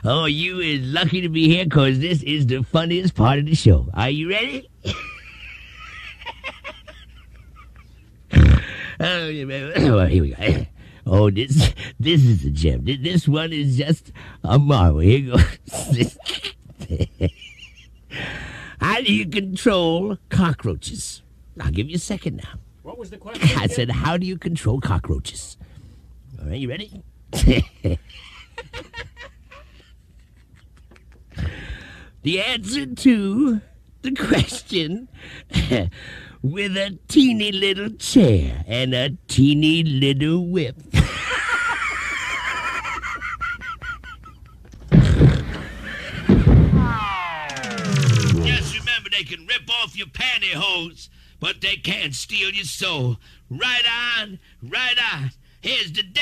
Oh, you is lucky to be here because this is the funniest part of the show. Are you ready? Oh, here we go. Oh, this is a gem. This one is just a marvel. Here goes. How do you control cockroaches? I'll give you a second now. What was the question? I said, how do you control cockroaches? All right, you ready? The answer to the question with a teeny little chair and a teeny little whip. Just remember, they can rip off your pantyhose, but they can't steal your soul. Right on, right on. Here's the